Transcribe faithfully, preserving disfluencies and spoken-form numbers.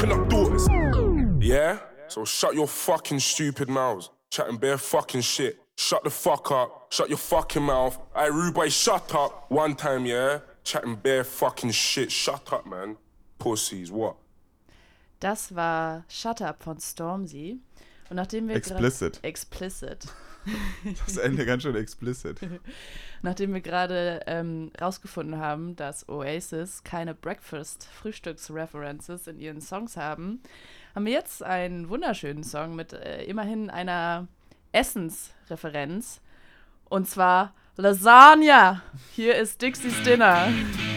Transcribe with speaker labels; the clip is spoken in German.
Speaker 1: fucking up daughters. Yeah? So shut your fucking stupid mouths. Chatting bare fucking shit. Shut the fuck up. Shut your fucking mouth. Aye, rude boy, shut up. One time, yeah? Chatting bare fucking shit. Shut up, man. Pussies, what?
Speaker 2: Das war Shut Up von Stormzy. Und nachdem wir
Speaker 3: Explicit.
Speaker 2: Explicit.
Speaker 3: Das Ende ganz schön explicit.
Speaker 2: Nachdem wir gerade ähm, rausgefunden haben, dass Oasis keine Breakfast-Frühstücks-References in ihren Songs haben, haben wir jetzt einen wunderschönen Song mit äh, immerhin einer Essensreferenz. Und zwar Lasagna. Hier ist Dixie's Dinner.